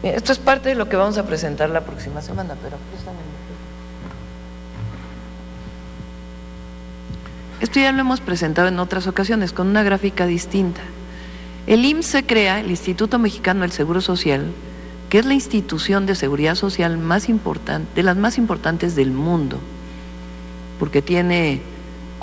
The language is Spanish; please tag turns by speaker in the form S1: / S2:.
S1: Esto es parte de lo que vamos a presentar la próxima semana, pero préstame. Esto ya lo hemos presentado en otras ocasiones con una gráfica distinta. El IMSS se crea, el Instituto Mexicano del Seguro Social, que es la institución de seguridad social más importante, de las más importantes del mundo, porque tiene